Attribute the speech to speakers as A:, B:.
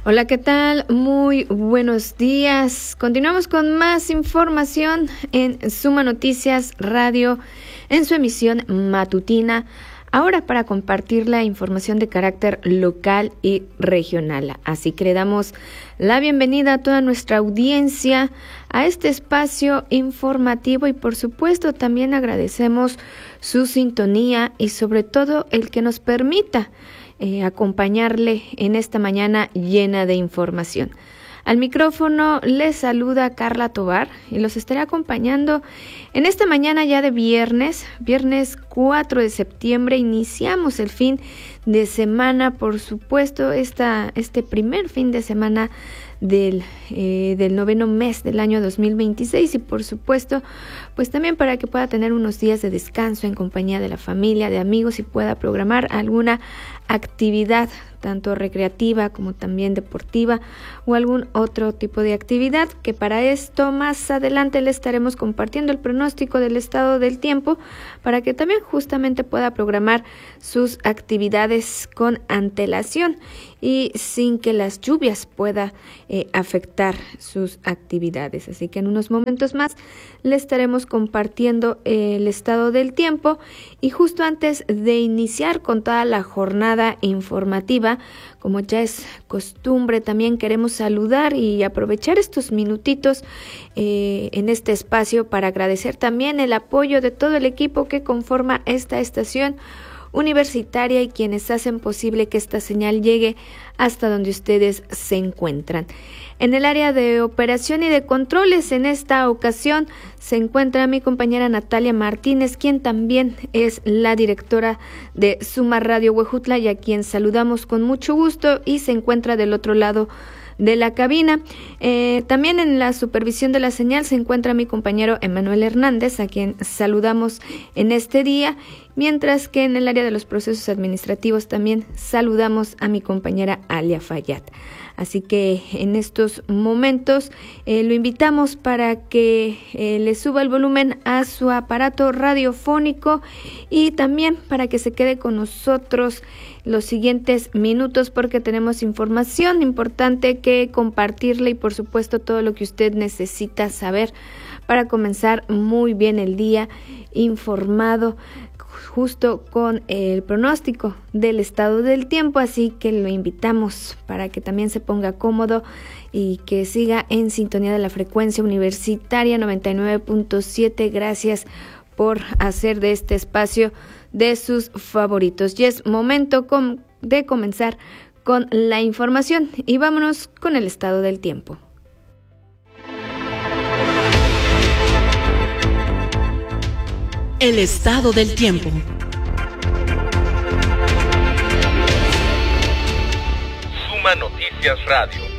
A: Hola, ¿qué tal? Muy buenos días. Continuamos con más información en Suma Noticias Radio, en su emisión matutina, ahora para compartir la información de carácter local y regional. Así que le damos la bienvenida a toda nuestra audiencia a este espacio informativo y por supuesto también agradecemos su sintonía y sobre todo el que nos permita acompañarle en esta mañana llena de información. Al micrófono les saluda Carla Tovar y los estaré acompañando en esta mañana ya de viernes 4 de septiembre. Iniciamos el fin de semana, por supuesto, este primer fin de semana del noveno mes del año 2026 y por supuesto pues también para que pueda tener unos días de descanso en compañía de la familia, de amigos y pueda programar alguna actividad tanto recreativa como también deportiva o algún otro tipo de actividad, que para esto más adelante le estaremos compartiendo el pronóstico del estado del tiempo para que también justamente pueda programar sus actividades con antelación y sin que las lluvias pueda afectar sus actividades. Así que en unos momentos más le estaremos compartiendo el estado del tiempo y justo antes de iniciar con toda la jornada informativa, como ya es costumbre, también queremos saludar y aprovechar estos minutitos en este espacio para agradecer también el apoyo de todo el equipo que conforma esta estación universitaria y quienes hacen posible que esta señal llegue hasta donde ustedes se encuentran. En el área de operación y de controles, en esta ocasión se encuentra mi compañera Natalia Martínez, quien también es la directora de Suma Radio Huejutla y a quien saludamos con mucho gusto y se encuentra del otro lado de la cabina. También en la supervisión de la señal se encuentra mi compañero Emanuel Hernández, a quien saludamos en este día, mientras que en el área de los procesos administrativos también saludamos a mi compañera Alia Fayad. Así que en estos momentos lo invitamos para que le suba el volumen a su aparato radiofónico y también para que se quede con nosotros los siguientes minutos porque tenemos información importante que compartirle y por supuesto todo lo que usted necesita saber para comenzar muy bien el día informado justo con el pronóstico del estado del tiempo, así que lo invitamos para que también se ponga cómodo y que siga en sintonía de la frecuencia universitaria 99.7. Gracias por hacer de este espacio de sus favoritos. Y es momento de comenzar con la información y vámonos con el estado del tiempo.
B: El estado del tiempo.
C: Suma Noticias Radio.